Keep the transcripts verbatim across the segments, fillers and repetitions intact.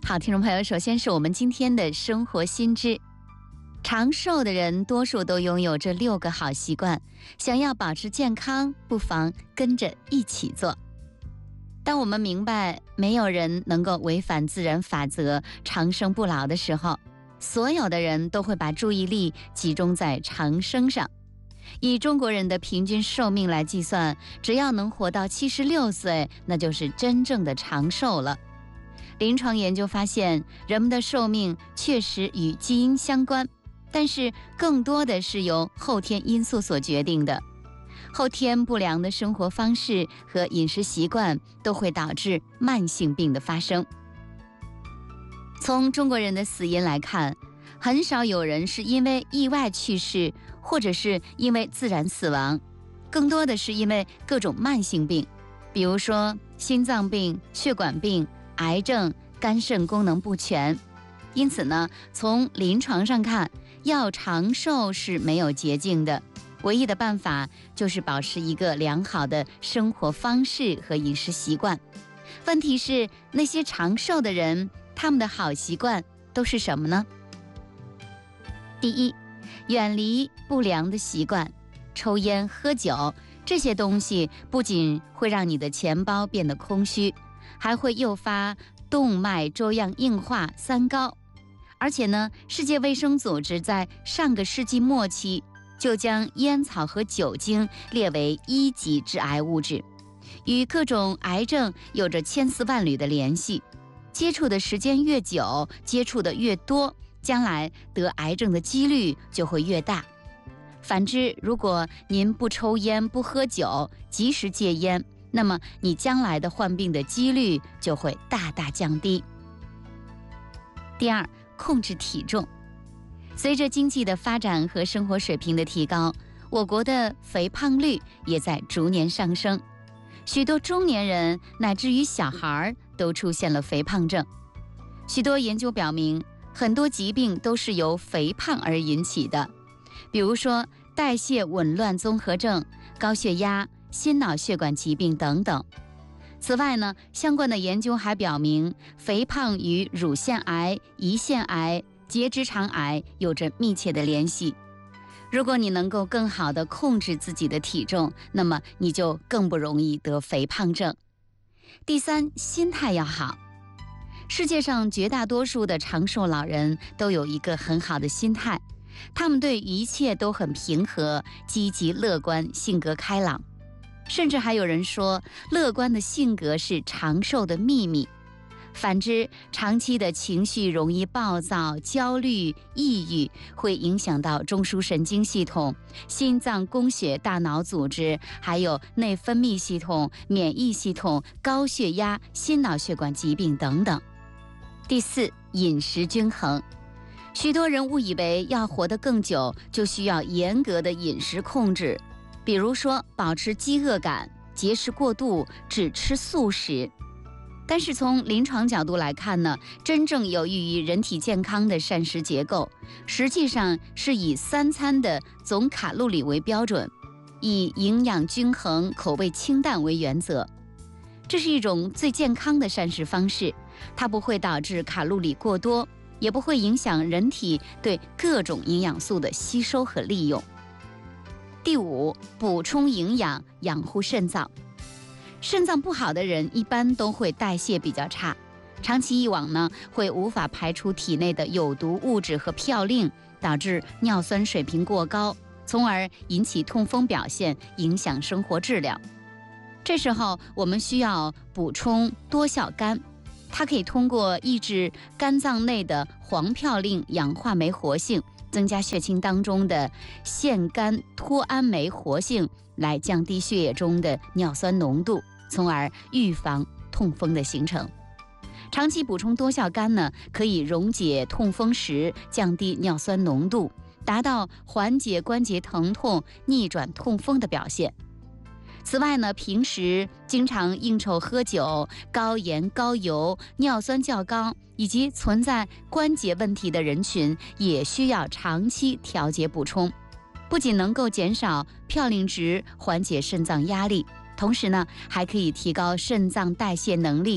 好，听众朋友，首先是我们今天的生活新知。长寿的人多数都拥有这六个好习惯，想要保持健康，不妨跟着一起做。当我们明白没有人能够违反自然法则长生不老的时候，所有的人都会把注意力集中在长生上。以中国人的平均寿命来计算，只要能活到七十六岁，那就是真正的长寿了。临床研究发现，人们的寿命确实与基因相关，但是更多的是由后天因素所决定的。后天不良的生活方式和饮食习惯都会导致慢性病的发生。从中国人的死因来看，很少有人是因为意外去世，或者是因为自然死亡，更多的是因为各种慢性病，比如说心脏病、血管病、癌症、肝肾功能不全。因此呢，从临床上看，要长寿是没有捷径的，唯一的办法就是保持一个良好的生活方式和饮食习惯。问题是，那些长寿的人，他们的好习惯都是什么呢？第一，远离不良的习惯，抽烟、喝酒，这些东西不仅会让你的钱包变得空虚，还会诱发动脉粥样硬化三高。而且呢，世界卫生组织在上个世纪末期就将烟草和酒精列为一级致癌物质，与各种癌症有着千丝万缕的联系。接触的时间越久，接触的越多，将来得癌症的几率就会越大。反之，如果您不抽烟、不喝酒，及时戒烟，那么你将来的患病的几率就会大大降低。第二，控制体重。随着经济的发展和生活水平的提高，我国的肥胖率也在逐年上升，许多中年人乃至于小孩都出现了肥胖症。许多研究表明，很多疾病都是由肥胖而引起的，比如说代谢紊乱综合症、高血压、心脑血管疾病等等。此外呢，相关的研究还表明，肥胖与乳腺癌、胰腺癌、结直肠癌有着密切的联系。如果你能够更好地控制自己的体重，那么你就更不容易得肥胖症。第三，心态要好。世界上绝大多数的长寿老人都有一个很好的心态，他们对一切都很平和、积极乐观，性格开朗。甚至还有人说，乐观的性格是长寿的秘密。反之，长期的情绪容易暴躁、焦虑、抑郁，会影响到中枢神经系统、心脏、供血、大脑组织，还有内分泌系统、免疫系统、高血压、心脑血管疾病等等。第四，饮食均衡。许多人误以为要活得更久，就需要严格的饮食控制，比如说保持饥饿感、节食过度、只吃素食。但是从临床角度来看呢，真正有益于人体健康的膳食结构，实际上是以三餐的总卡路里为标准，以营养均衡、口味清淡为原则。这是一种最健康的膳食方式，它不会导致卡路里过多，也不会影响人体对各种营养素的吸收和利用。第五，补充营养，养护肾脏。肾脏不好的人一般都会代谢比较差，长期以往呢，会无法排出体内的有毒物质和嘌呤，导致尿酸水平过高，从而引起痛风表现，影响生活质量。这时候我们需要补充多效苷，它可以通过抑制肝脏内的黄嘌呤氧化酶活性，增加血清当中的腺苷脱氨酶活性，来降低血液中的尿酸浓度，从而预防痛风的形成。长期补充多效苷呢，可以溶解痛风时降低尿酸浓度，达到缓解关节疼痛、逆转痛风的表现。此外呢，平时经常应酬喝酒、高盐高油、尿酸较高以及存在关节问题的人群，也需要长期调节补充，不仅能够减少嘌呤值，缓解肾脏压力，同时呢，还可以提高肾脏代谢能力，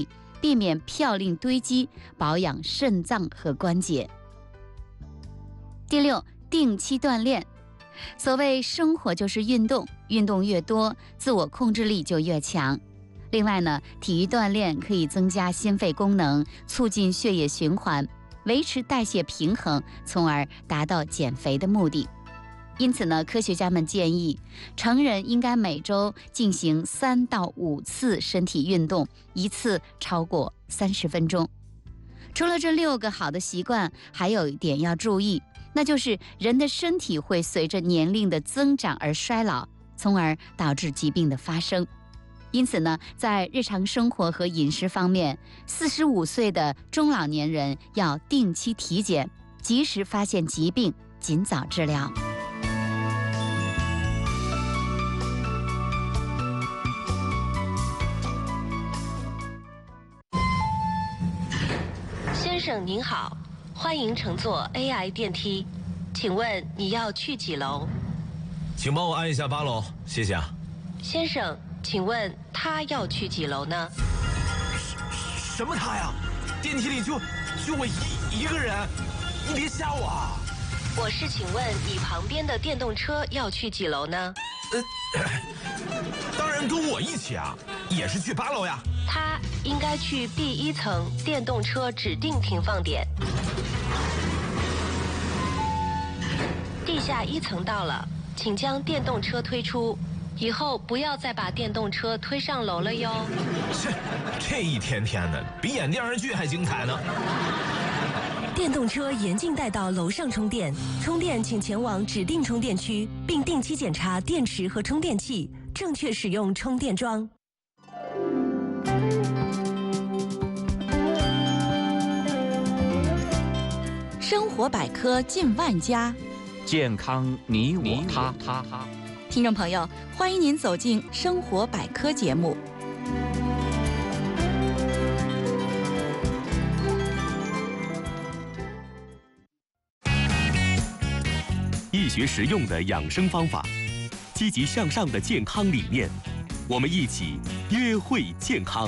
避免嘌呤堆积，保养肾脏和关节。第六，定期锻炼。所谓生活就是运动，运动越多，自我控制力就越强。另外呢，体育锻炼可以增加心肺功能，促进血液循环，维持代谢平衡，从而达到减肥的目的。因此呢，科学家们建议成人应该每周进行三到五次身体运动，一次超过三十分钟。除了这六个好的习惯，还有一点要注意，那就是人的身体会随着年龄的增长而衰老，从而导致疾病的发生。因此呢，在日常生活和饮食方面，四十五岁的中老年人要定期体检，及时发现疾病，尽早治疗。 先生您好，欢迎乘坐 A I 电梯，请问你要去几楼？ 请帮我按一下八楼，谢谢啊。 先生，请问他要去几楼呢？ 什什么他呀？电梯里就就我一一个人，你别吓我啊！ 我是请问你旁边的电动车要去几楼呢？ 呃，当然跟我一起啊，也是去八楼呀。 他应该去 B 一层电动车指定停放点。地下一层到了，请将电动车推出，以后不要再把电动车推上楼了哟。 这这一天天的，比演电视剧还精彩呢。 电动车严禁带到楼上充电，充电请前往指定充电区，并定期检查电池和充电器，正确使用充电桩。 生活百科近万家， 健康你我他。 他他听众朋友，欢迎您走进生活百科节目。 易学实用的养生方法，积极向上的健康理念，我们一起约会健康。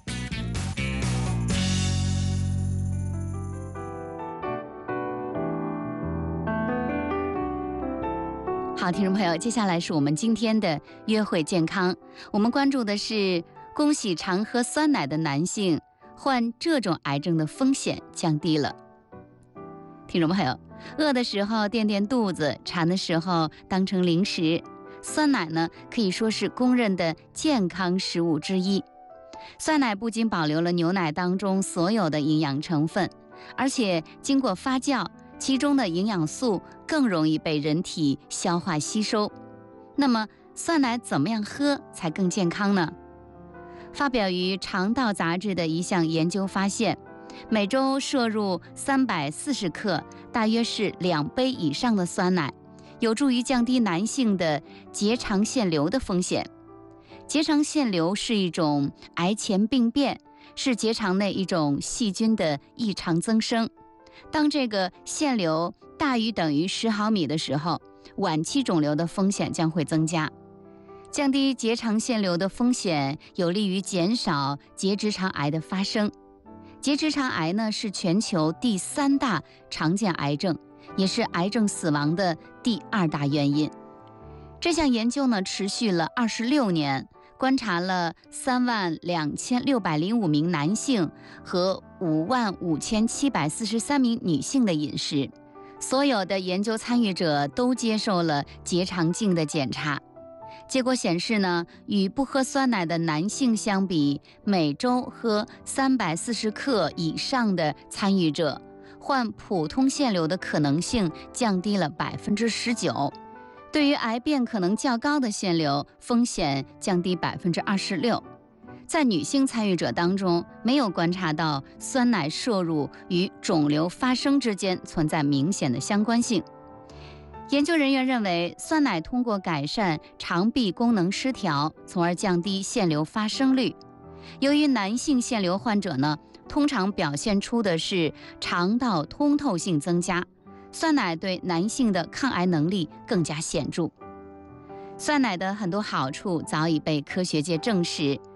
好，听众朋友，接下来是我们今天的约会健康。我们关注的是，恭喜常喝酸奶的男性患这种癌症的风险降低了。听众朋友，饿的时候垫垫肚子，馋的时候当成零食，酸奶呢可以说是公认的健康食物之一。酸奶不仅保留了牛奶当中所有的营养成分，而且经过发酵，其中的营养素更容易被人体消化吸收。那么酸奶怎么样喝才更健康呢？发表于《肠道》杂志的一项研究发现，每周摄入三百四十克，大约是两杯以上的酸奶，有助于降低男性的结肠腺瘤的风险。结肠腺瘤是一种癌前病变，是结肠内一种细菌的异常增生。当这个腺瘤大于等于十毫米的时候，晚期肿瘤的风险将会增加。降低结肠腺瘤的风险，有利于减少结直肠癌的发生。结直肠癌呢，是全球第三大常见癌症，也是癌症死亡的第二大原因。这项研究呢，持续了二十六年，观察了三万两千六百零五名男性和五万五千七百四十三名女性的饮食。所有的研究参与者都接受了结肠镜的检查。结果显示呢，与不喝酸奶的男性相比，每周喝三百四十克以上的参与者，患普通腺瘤的可能性降低了百分之十九。对于癌变可能较高的腺瘤，风险降低百分之二十六。在女性参与者当中，没有观察到酸奶摄入与肿瘤发生之间存在明显的相关性。研究人员认为，酸奶通过改善肠壁功能失调，从而降低腺瘤发生率。由于男性腺瘤患者呢，通常表现出的是肠道通透性增加，酸奶对男性的抗癌能力更加显著。酸奶的很多好处早已被科学界证实，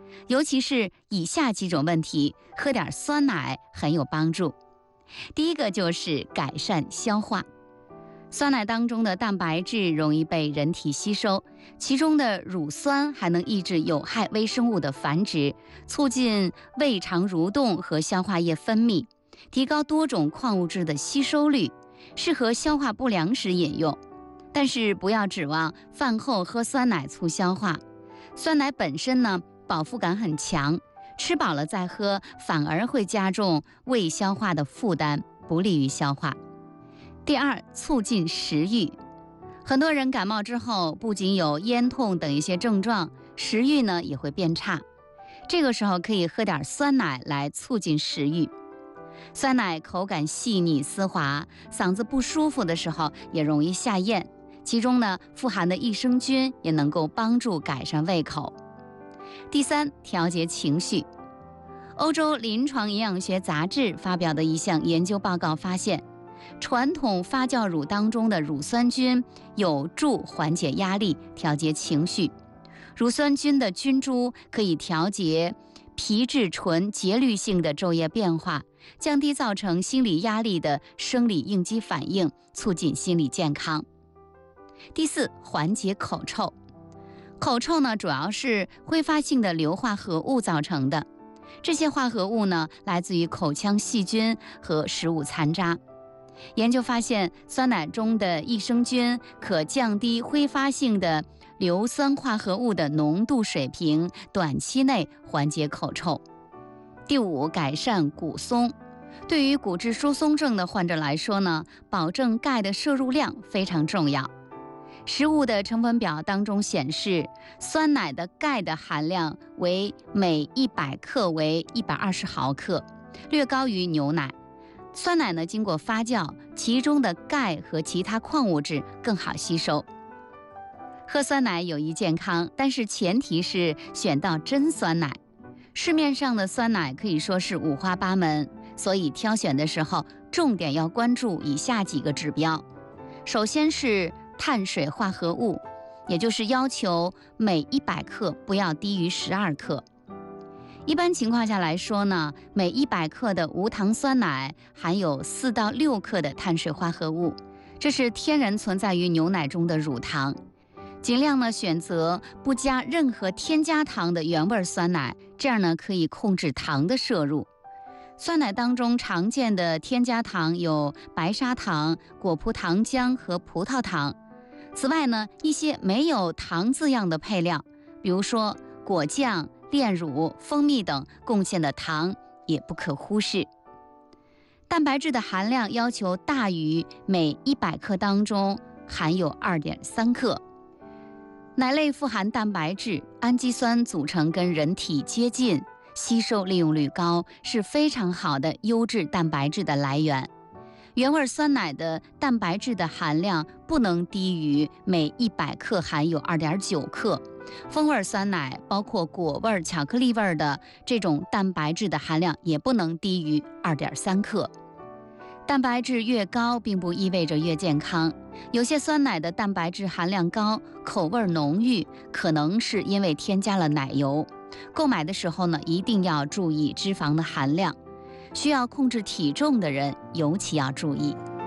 尤其是以下几种问题，喝点酸奶很有帮助。第一个就是改善消化。酸奶当中的蛋白质容易被人体吸收，其中的乳酸还能抑制有害微生物的繁殖，促进胃肠蠕动和消化液分泌，提高多种矿物质的吸收率，适合消化不良时饮用。但是不要指望饭后喝酸奶促消化，酸奶本身呢饱腹感很强，吃饱了再喝反而会加重胃消化的负担，不利于消化。第二，促进食欲。很多人感冒之后不仅有咽痛等一些症状，食欲呢也会变差，这个时候可以喝点酸奶来促进食欲。酸奶口感细腻丝滑，嗓子不舒服的时候也容易下咽，其中呢富含的益生菌也能够帮助改善胃口。第三，调节情绪。欧洲临床营养学杂志发表的一项研究报告发现，传统发酵乳当中的乳酸菌有助缓解压力，调节情绪。乳酸菌的菌株可以调节皮质醇节律性的昼夜变化，降低造成心理压力的生理应激反应，促进心理健康。第四，缓解口臭。口臭呢，主要是挥发性的硫化合物造成的，这些化合物呢，来自于口腔细菌和食物残渣。研究发现，酸奶中的益生菌可降低挥发性的硫酸化合物的浓度水平，短期内缓解口臭。第五，改善骨松。对于骨质疏松症的患者来说呢，保证钙的摄入量非常重要。食物的成分表当中显示，酸奶的钙的含量为每一百克为一百二十毫克，略高于牛奶。酸奶呢，经过发酵，其中的钙和其他矿物质更好吸收。喝酸奶有益健康，但是前提是选到真酸奶。市面上的酸奶可以说是五花八门，所以挑选的时候重点要关注以下几个指标。首先是碳水化合物，也就是要求每一百克不要低于十二克。一般情况下来说呢，每一百克的无糖酸奶含有四到六克的碳水化合物，这是天然存在于牛奶中的乳糖。尽量呢选择不加任何添加糖的原味酸奶，这样呢可以控制糖的摄入。酸奶当中常见的添加糖有白砂糖、果葡糖浆和葡萄糖。此外呢，一些没有糖字样的配料，比如说果酱、炼乳、蜂蜜等贡献的糖也不可忽视。蛋白质的含量要求大于每一百克当中含有 二点三克。奶类富含蛋白质，氨基酸组成跟人体接近，吸收利用率高，是非常好的优质蛋白质的来源。原味酸奶的蛋白质的含量不能低于每一百克含有 二点九克，风味酸奶包括果味、巧克力味的这种蛋白质的含量也不能低于 二点三克。蛋白质越高并不意味着越健康，有些酸奶的蛋白质含量高，口味浓郁，可能是因为添加了奶油。购买的时候呢，一定要注意脂肪的含量。需要控制体重的人尤其要注意。